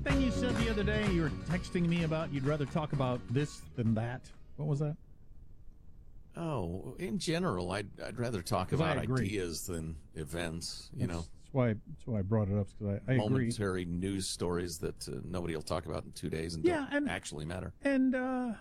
thing you said the other day, you were texting me about you'd rather talk about this than that. What was that? Oh, in general, I'd rather talk about ideas than events, That's why I brought it up, because I agree. Momentary news stories that nobody will talk about in 2 days and don't actually matter. And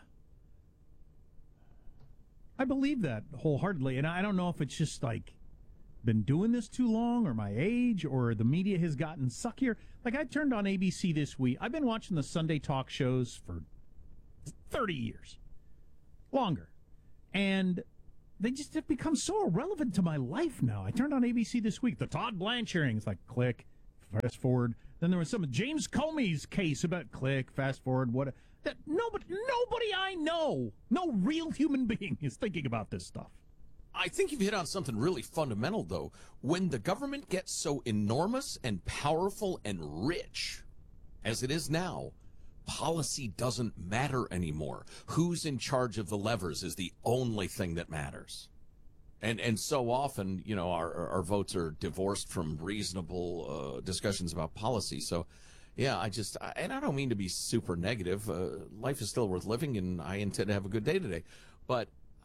I believe that wholeheartedly. And I don't know if it's just like been doing this too long, or my age, or the media has gotten suckier. Like, I turned on ABC this week. I've been watching the Sunday talk shows for 30 years. Longer. And they just have become so irrelevant to my life now. I turned on ABC this week. The Todd Blanche hearing. It's like, click, fast forward. Then there was some James Comey's case about click, fast forward, what. That nobody I know, no real human being is thinking about this stuff. I think you've hit on something really fundamental, though. When the government gets so enormous and powerful and rich, as it is now, policy doesn't matter anymore. Who's in charge of the levers is the only thing that matters. And so often, our votes are divorced from reasonable discussions about policy. So, yeah, I don't mean to be super negative. Life is still worth living, and I intend to have a good day today. But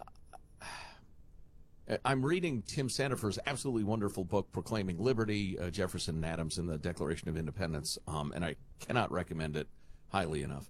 I'm reading Tim Sandefur's absolutely wonderful book, Proclaiming Liberty, Jefferson and Adams and the Declaration of Independence, and I cannot recommend it highly enough.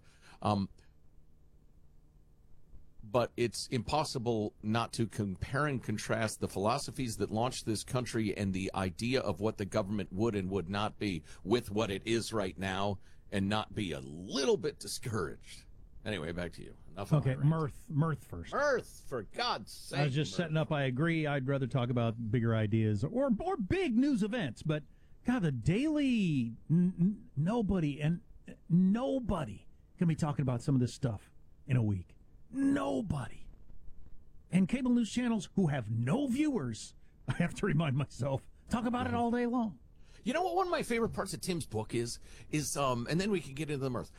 But it's impossible not to compare and contrast the philosophies that launched this country and the idea of what the government would and would not be with what it is right now, and not be a little bit discouraged. Anyway, back to you. Enough. Okay, mirth first. Mirth, for God's sake. I was just setting up. I agree. I'd rather talk about bigger ideas or big news events. But God, the daily nobody can be talking about some of this stuff in a week. Nobody. And cable news channels who have no viewers, I have to remind myself, talk about it all day long. You know what? One of my favorite parts of Tim's book is and then we can get into the mirth.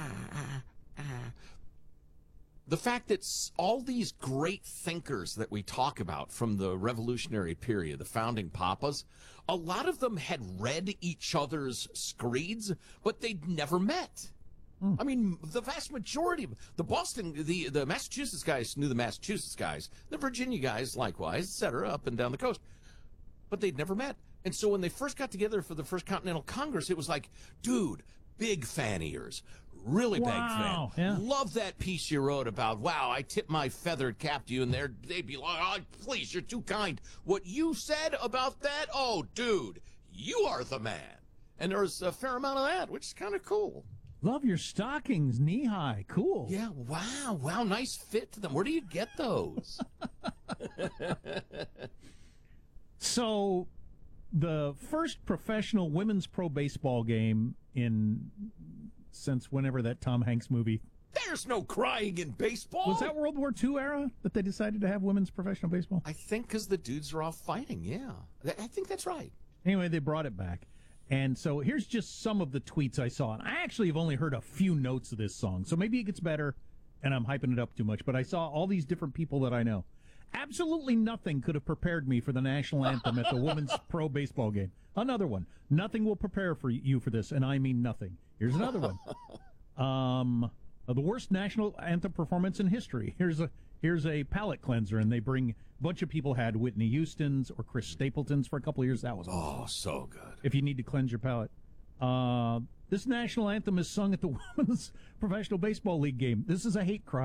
The fact that all these great thinkers that we talk about from the revolutionary period, the founding papas, a lot of them had read each other's screeds, but they'd never met. I mean, the vast majority of the Massachusetts guys knew the Massachusetts guys, the Virginia guys likewise, etc., up and down the coast, but they'd never met. And so when they first got together for the First Continental Congress, it was like, dude, big fan ears. Really big fan. Yeah. Love that piece you wrote about, wow, I tip my feathered cap to you, and they'd be like, oh, please, you're too kind. What you said about that, oh, dude, you are the man. And there's a fair amount of that, which is kind of cool. Love your stockings, knee-high. Cool. Yeah, wow, nice fit to them. Where do you get those? So, the first professional women's pro baseball game since whenever that Tom Hanks movie. There's no crying in baseball. Was that World War II era that they decided to have women's professional baseball? I think because the dudes are off fighting, yeah. I think that's right. Anyway, they brought it back. And so here's just some of the tweets I saw. And I actually have only heard a few notes of this song, so maybe it gets better and I'm hyping it up too much. But I saw all these different people that I know. Absolutely nothing could have prepared me for the national anthem at the women's pro baseball game. Another one. Nothing will prepare you for this, and I mean nothing. Here's another one. The worst national anthem performance in history. Here's a palate cleanser, and they bring a bunch of people had Whitney Houston's or Chris Stapleton's for a couple of years. That was awesome. Oh, so good. If you need to cleanse your palate. This national anthem is sung at the Women's Professional Baseball League game. This is a hate crime.